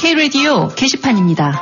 K-라디오 게시판입니다.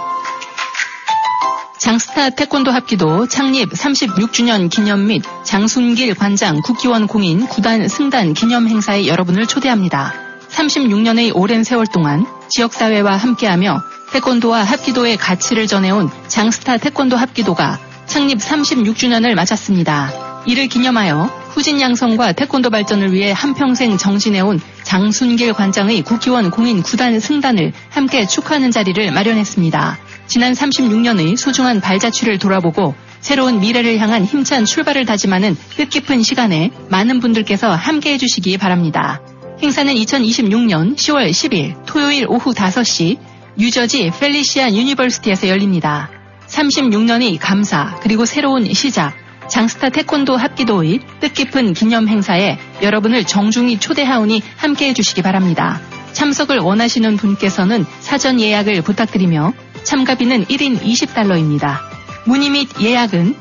장스타 태권도 합기도 창립 36주년 기념 및 장순길 관장 국기원 공인 구단 승단 기념 행사에 여러분을 초대합니다. 36년의 오랜 세월 동안 지역사회와 함께하며 태권도와 합기도의 가치를 전해온 장스타 태권도 합기도가 창립 36주년을 맞았습니다. 이를 기념하여 후진 양성과 태권도 발전을 위해 한평생 정진해온 장순길 관장의 국기원 공인 구단 승단을 함께 축하하는 자리를 마련했습니다. 지난 36년의 소중한 발자취를 돌아보고 새로운 미래를 향한 힘찬 출발을 다짐하는 뜻깊은 시간에 많은 분들께서 함께해 주시기 바랍니다. 행사는 2026년 10월 10일 토요일 오후 5시 뉴저지 펠리시안 유니버시티에서 열립니다. 36년의 감사 그리고 새로운 시작 장스타 태권도 합기도의 뜻깊은 기념 행사에 여러분을 정중히 초대하오니 함께해 주시기 바랍니다. 참석을 원하시는 분께서는 사전 예약을 부탁드리며 참가비는 1인 20달러입니다. 문의 및 예약은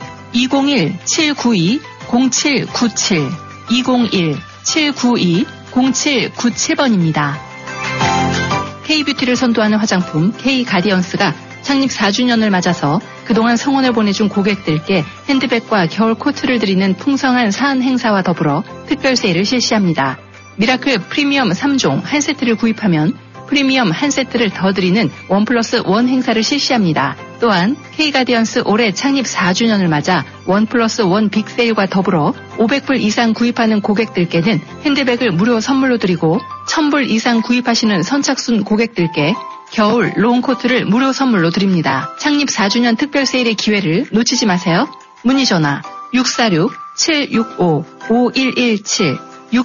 201-792-0797, 201-792-0797번입니다. K뷰티를 선도하는 화장품 K가디언스가 창립 4주년을 맞아서 그동안 성원을 보내준 고객들께 핸드백과 겨울 코트를 드리는 풍성한 사은 행사와 더불어 특별 세일을 실시합니다. 미라클 프리미엄 3종 한 세트를 구입하면 프리미엄 한 세트를 더 드리는 1+1 행사를 실시합니다. 또한 K가디언스 올해 창립 4주년을 맞아 1+1 빅세일과 더불어 500불 이상 구입하는 고객들께는 핸드백을 무료 선물로 드리고 1000불 이상 구입하시는 선착순 고객들께 겨울 롱코트를 무료 선물로 드립니다. 창립 4주년 특별 세일의 기회를 놓치지 마세요. 문의 전화 646-765-5117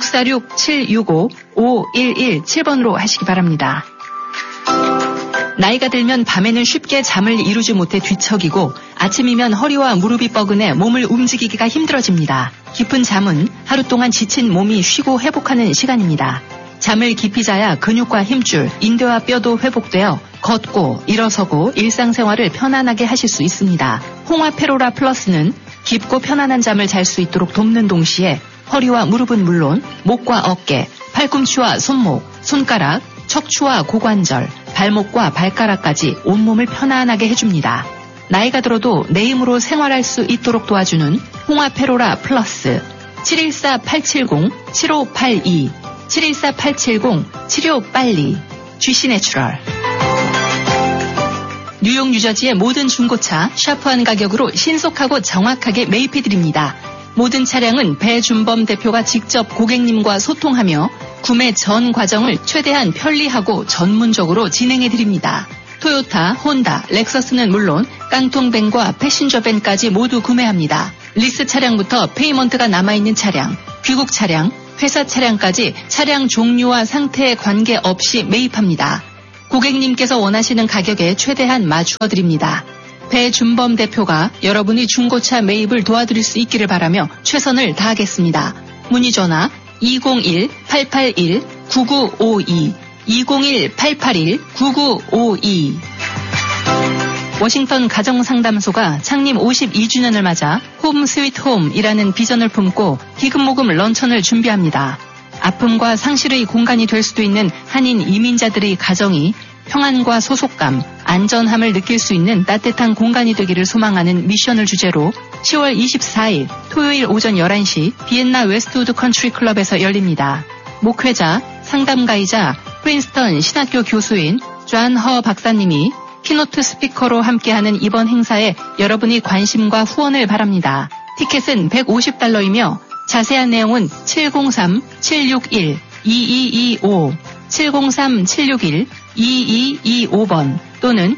646-765-5117번으로 하시기 바랍니다. 나이가 들면 밤에는 쉽게 잠을 이루지 못해 뒤척이고 아침이면 허리와 무릎이 뻐근해 몸을 움직이기가 힘들어집니다. 깊은 잠은 하루 동안 지친 몸이 쉬고 회복하는 시간입니다. 잠을 깊이 자야 근육과 힘줄, 인대와 뼈도 회복되어 걷고 일어서고 일상생활을 편안하게 하실 수 있습니다. 홍화페로라 플러스는 깊고 편안한 잠을 잘 수 있도록 돕는 동시에 허리와 무릎은 물론 목과 어깨, 팔꿈치와 손목, 손가락, 척추와 고관절, 발목과 발가락까지 온몸을 편안하게 해줍니다. 나이가 들어도 내 힘으로 생활할 수 있도록 도와주는 홍화페로라 플러스 714-870-7582 714-870-7582 GC내추럴 뉴욕 뉴저지의 모든 중고차 샤프한 가격으로 신속하고 정확하게 매입해드립니다. 모든 차량은 배준범 대표가 직접 고객님과 소통하며 구매 전 과정을 최대한 편리하고 전문적으로 진행해드립니다. 토요타, 혼다, 렉서스는 물론 깡통밴과 패신저밴까지 모두 구매합니다. 리스 차량부터 페이먼트가 남아있는 차량, 귀국 차량, 회사 차량까지 차량 종류와 상태에 관계없이 매입합니다. 고객님께서 원하시는 가격에 최대한 맞추어드립니다. 배준범 대표가 여러분이 중고차 매입을 도와드릴 수 있기를 바라며 최선을 다하겠습니다. 문의 전화 201-881-9952 201-881-9952 워싱턴 가정상담소가 창립 52주년을 맞아 홈 스위트 홈이라는 비전을 품고 기금모금 런천을 준비합니다. 아픔과 상실의 공간이 될 수도 있는 한인 이민자들의 가정이 평안과 소속감, 안전함을 느낄 수 있는 따뜻한 공간이 되기를 소망하는 미션을 주제로 10월 24일 토요일 오전 11시 비엔나 웨스트우드 컨트리 클럽에서 열립니다. 목회자, 상담가이자 프린스턴 신학교 교수인 존 허 박사님이 키노트 스피커로 함께하는 이번 행사에 여러분이 관심과 후원을 바랍니다. 티켓은 $150이며 자세한 내용은 703-761-2225 703-761-2225번 또는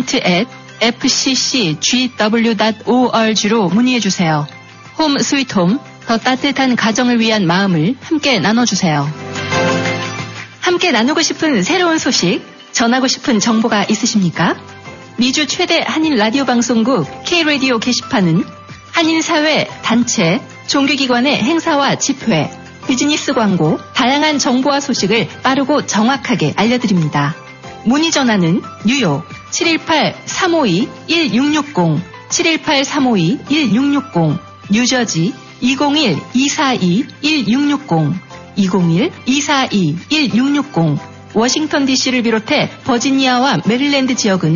event@fccgw.org로 문의해주세요. 홈 스위트 홈, 더 따뜻한 가정을 위한 마음을 함께 나눠주세요. 함께 나누고 싶은 새로운 소식, 전하고 싶은 정보가 있으십니까? 미주 최대 한인 라디오 방송국 K-라디오 게시판은 한인사회, 단체, 종교기관의 행사와 집회, 비즈니스 광고, 다양한 정보와 소식을 빠르고 정확하게 알려드립니다. 문의 전화는 뉴욕 718-352-1660, 718-352-1660, 뉴저지 201-242-1660, 201-242-1660, 워싱턴 DC를 비롯해 버지니아와 메릴랜드 지역은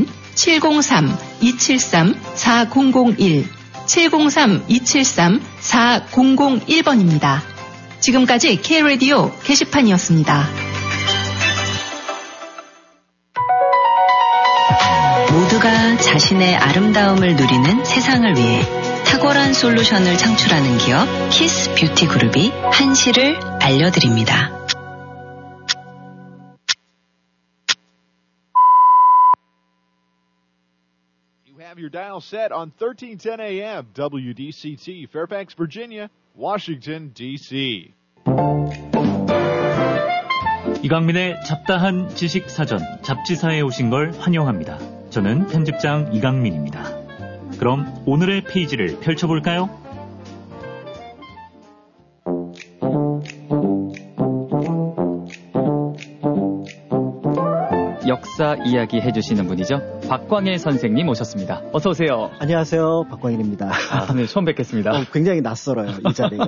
703-273-4001, 703-273-4001번입니다. 지금까지 K-라디오 게시판이었습니다. 모두가 자신의 아름다움을 누리는 세상을 위해 탁월한 솔루션을 창출하는 기업 키스 뷰티 그룹이 한시를 알려드립니다. You have your dial set on 1310 AM WDCT, Fairfax, Virginia, Washington, D.C. 이강민의 잡다한 지식사전 잡지사에 오신 걸 환영합니다. 저는 편집장 이강민입니다. 그럼 오늘의 페이지를 펼쳐볼까요? 역사 이야기 해주시는 분이죠. 박광일 선생님 오셨습니다. 어서 오세요. 안녕하세요. 박광일입니다. 선생님 처음 뵙겠습니다. 굉장히 낯설어요, 이 자리가.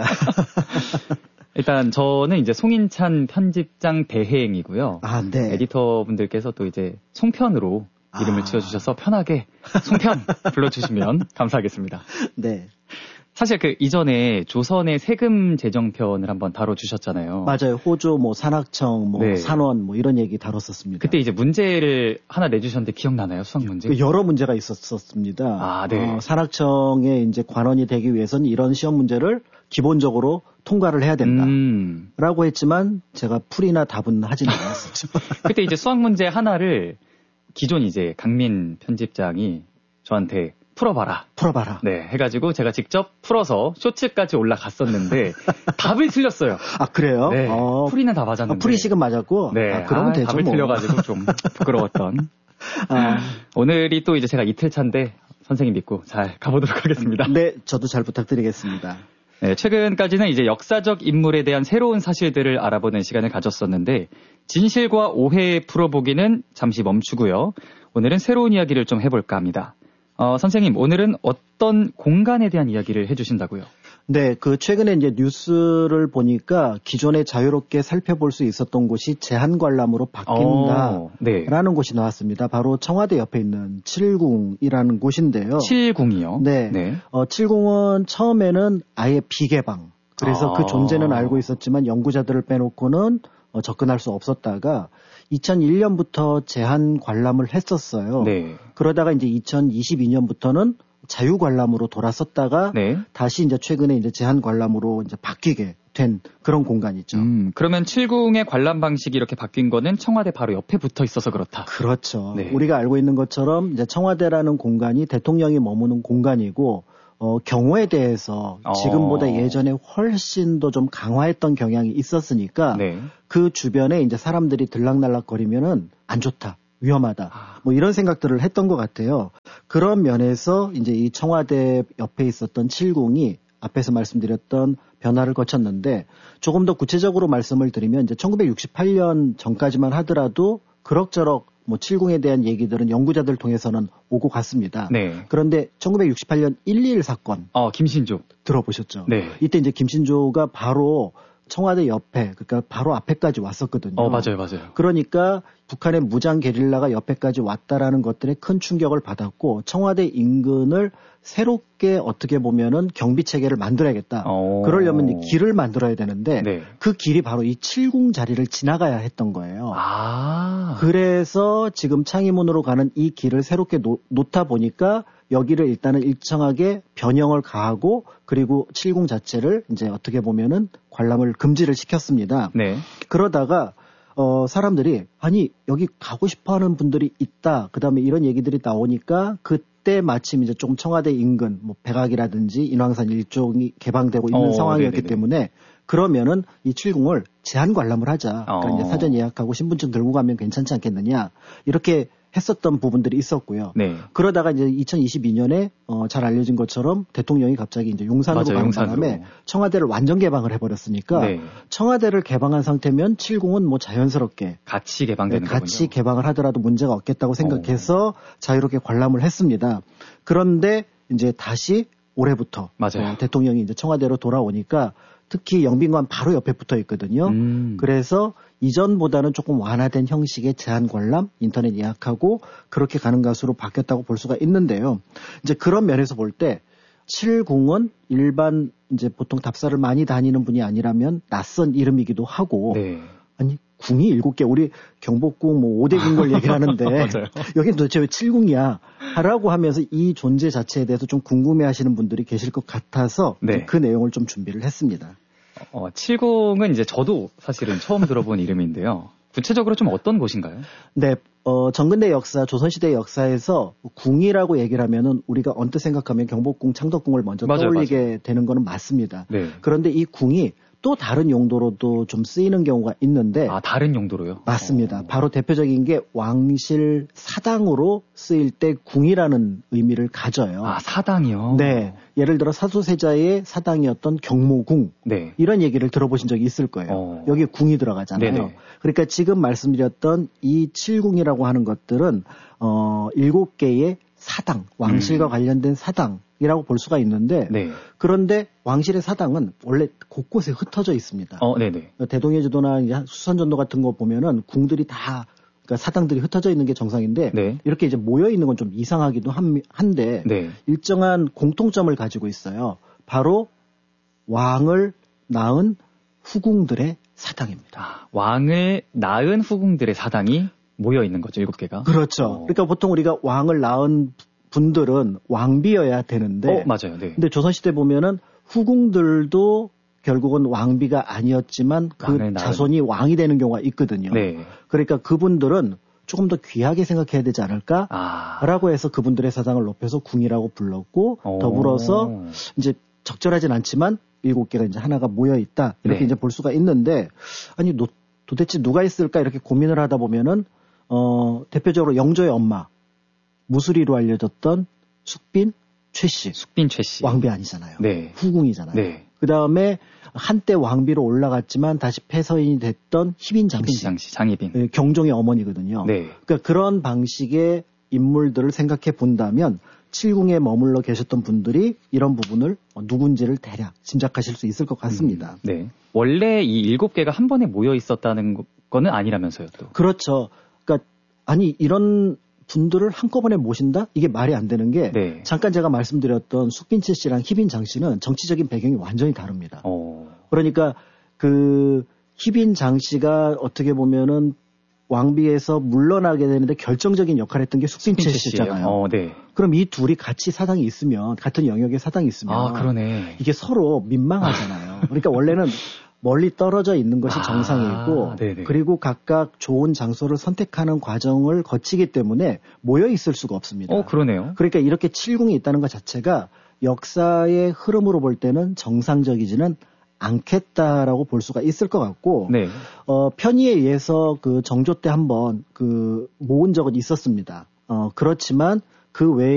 일단 저는 이제 송인찬 편집장 대행이고요. 아, 네. 에디터분들께서 또 이제 송편으로 이름을 지어주셔서 편하게 송편 불러주시면 감사하겠습니다. 네. 사실 그 이전에 조선의 세금 제정편을 한번 다뤄주셨잖아요. 맞아요. 호조, 산악청, 네. 산원, 이런 얘기 다뤘었습니다. 그때 이제 문제를 하나 내주셨는데 기억나나요? 수학 문제? 여러 문제가 있었습니다. 아, 네. 산악청에 이제 관원이 되기 위해서는 이런 시험 문제를 기본적으로 통과를 해야 된다. 라고 했지만 제가 풀이나 답은 하진 않았었죠. 그때 이제 수학 문제 하나를 기존 이제 강민 편집장이 저한테 풀어봐라. 네. 해가지고 제가 직접 풀어서 쇼츠까지 올라갔었는데 답을 틀렸어요. 아, 그래요? 네. 풀이는 다 맞았는데. 풀이식은 맞았고? 네. 그러면 되죠. 답을 틀려가지고 좀 부끄러웠던. 오늘이 또 이제 제가 이틀 차인데 선생님 믿고 잘 가보도록 하겠습니다. 네, 저도 잘 부탁드리겠습니다. 네, 최근까지는 이제 역사적 인물에 대한 새로운 사실들을 알아보는 시간을 가졌었는데 진실과 오해 풀어보기는 잠시 멈추고요. 오늘은 새로운 이야기를 좀 해볼까 합니다. 선생님, 오늘은 어떤 공간에 대한 이야기를 해주신다고요? 네, 최근에 이제 뉴스를 보니까 기존에 자유롭게 살펴볼 수 있었던 곳이 제한관람으로 바뀐다라는 곳이 나왔습니다. 바로 청와대 옆에 있는 칠궁이라는 곳인데요. 칠궁이요? 네. 칠궁은 처음에는 아예 비개방. 그래서 그 존재는 알고 있었지만 연구자들을 빼놓고는 접근할 수 없었다가 2001년부터 제한 관람을 했었어요. 네. 그러다가 이제 2022년부터는 자유 관람으로 돌아섰다가 다시 이제 최근에 이제 제한 관람으로 이제 바뀌게 된 그런 공간이죠. 그러면 칠궁의 관람 방식이 이렇게 바뀐 거는 청와대 바로 옆에 붙어 있어서 그렇다. 그렇죠. 네. 우리가 알고 있는 것처럼 이제 청와대라는 공간이 대통령이 머무는 공간이고 경호에 대해서 지금보다 예전에 훨씬 더 좀 강화했던 경향이 있었으니까 그 주변에 이제 사람들이 들락날락거리면은 안 좋다, 위험하다, 이런 생각들을 했던 것 같아요. 그런 면에서 이제 이 청와대 옆에 있었던 칠궁이 앞에서 말씀드렸던 변화를 거쳤는데 조금 더 구체적으로 말씀을 드리면 이제 1968년 전까지만 하더라도 그럭저럭 칠궁에 대한 얘기들은 연구자들 통해서는 오고 갔습니다. 네. 그런데 1968년 1.21 사건. 김신조. 들어보셨죠? 네. 이때 이제 김신조가 바로 청와대 옆에, 그러니까 바로 앞에까지 왔었거든요. 맞아요. 그러니까 북한의 무장 게릴라가 옆에까지 왔다라는 것들에 큰 충격을 받았고 청와대 인근을 새롭게 어떻게 보면은 경비 체계를 만들어야겠다. 그러려면 길을 만들어야 되는데 그 길이 바로 이 칠궁 자리를 지나가야 했던 거예요. 그래서 지금 창의문으로 가는 이 길을 새롭게 놓다 보니까 여기를 일단은 일정하게 변형을 가하고 그리고 칠궁 자체를 이제 어떻게 보면은 관람을 금지를 시켰습니다. 그러다가 사람들이 아니 여기 가고 싶어하는 분들이 있다. 그다음에 이런 얘기들이 나오니까 그때 마침 이제 조금 청와대 인근 백악이라든지 인왕산 일종이 개방되고 있는 상황이었기 때문에 그러면은 이 칠궁을 제한 관람을 하자. 그러니까 이제 사전 예약하고 신분증 들고 가면 괜찮지 않겠느냐. 이렇게 했었던 부분들이 있었고요. 그러다가 이제 2022년에 잘 알려진 것처럼 대통령이 갑자기 이제 용산으로 가는 바람에 청와대를 완전 개방을 해버렸으니까 청와대를 개방한 상태면 칠궁은 자연스럽게 같이 개방되는 거군요. 같이 개방을 하더라도 문제가 없겠다고 생각해서 자유롭게 관람을 했습니다. 그런데 이제 다시 올해부터 대통령이 이제 청와대로 돌아오니까 특히 영빈관 바로 옆에 붙어 있거든요. 그래서 이전보다는 조금 완화된 형식의 제한 관람, 인터넷 예약하고 그렇게 가는 것으로 바뀌었다고 볼 수가 있는데요. 이제 그런 면에서 볼 때 70은 일반 이제 보통 답사를 많이 다니는 분이 아니라면 낯선 이름이기도 하고 네. 아니 궁이 7개 우리 경복궁 뭐 5대 궁궐 얘기를 하는데 여긴 도대체 왜 7궁이야 하라고 하면서 이 존재 자체에 대해서 좀 궁금해하시는 분들이 계실 것 같아서 네. 그 내용을 좀 준비를 했습니다. 7궁은 이제 저도 사실은 처음 들어본 이름인데요. 구체적으로 좀 어떤 곳인가요? 네, 정근대 역사, 조선시대 역사에서 궁이라고 얘기를 하면은 우리가 언뜻 생각하면 경복궁, 창덕궁을 먼저 떠올리게 되는 거는 맞습니다. 네. 그런데 이 궁이 또 다른 용도로도 좀 쓰이는 경우가 있는데. 아, 다른 용도로요? 맞습니다. 바로 대표적인 게 왕실 사당으로 쓰일 때 궁이라는 의미를 가져요. 아, 사당이요? 네. 예를 들어 사도세자의 사당이었던 경모궁. 네. 이런 얘기를 들어보신 적이 있을 거예요. 여기에 궁이 들어가잖아요. 네네. 그러니까 지금 말씀드렸던 이 7궁이라고 하는 것들은 7개의 사당, 왕실과 관련된 사당이라고 볼 수가 있는데 네. 그런데 왕실의 사당은 원래 곳곳에 흩어져 있습니다. 네네. 대동해지도나 수선전도 같은 거 보면은 궁들이 다 그러니까 사당들이 흩어져 있는 게 정상인데 네. 이렇게 이제 모여 있는 건 좀 이상하기도 한데 네. 일정한 공통점을 가지고 있어요. 바로 왕을 낳은 후궁들의 사당입니다. 왕을 낳은 후궁들의 사당이 모여 있는 거죠, 7개가. 그렇죠. 그러니까 보통 우리가 왕을 낳은 분들은 왕비여야 되는데. 맞아요. 네. 근데 조선시대 보면은 후궁들도 결국은 왕비가 아니었지만 그 자손이 왕이 되는 경우가 있거든요. 네. 그러니까 그분들은 조금 더 귀하게 생각해야 되지 않을까라고 해서 그분들의 사당을 높여서 궁이라고 불렀고 더불어서 이제 적절하진 않지만 7개가 이제 하나가 모여 있다 이렇게 네. 이제 볼 수가 있는데 아니 도대체 누가 있을까 이렇게 고민을 하다 보면은 대표적으로 영조의 엄마 무술이로 알려졌던 숙빈 최씨. 왕비 아니잖아요. 네. 후궁이잖아요. 네. 그 다음에 한때 왕비로 올라갔지만 다시 폐서인이 됐던 희빈장씨. 장희빈. 네, 경종의 어머니거든요. 네. 그러니까 그런 방식의 인물들을 생각해 본다면 7궁에 머물러 계셨던 분들이 이런 부분을 누군지를 대략 짐작하실 수 있을 것 같습니다. 네. 원래 이 7개가 한 번에 모여 있었다는 거는 아니라면서요, 또. 그렇죠. 그러니까 아니 이런 분들을 한꺼번에 모신다? 이게 말이 안 되는 게 네. 잠깐 제가 말씀드렸던 숙빈채 씨랑 희빈장 씨는 정치적인 배경이 완전히 다릅니다. 그러니까 그 희빈장 씨가 어떻게 보면은 왕비에서 물러나게 되는데 결정적인 역할을 했던 게 숙빈채 씨잖아요. 네. 그럼 이 둘이 같이 사당이 있으면 같은 영역에 사당이 있으면 그러네. 이게 서로 민망하잖아요. 그러니까 원래는 멀리 떨어져 있는 것이 정상이고 그리고 각각 좋은 장소를 선택하는 과정을 거치기 때문에 모여 있을 수가 없습니다. 그러네요. 그러니까 이렇게 7궁이 있다는 것 자체가 역사의 흐름으로 볼 때는 정상적이지는 않겠다라고 볼 수가 있을 것 같고 네. 편의에 의해서 그 정조 때 한번 그 모은 적은 있었습니다. 그렇지만 그 외에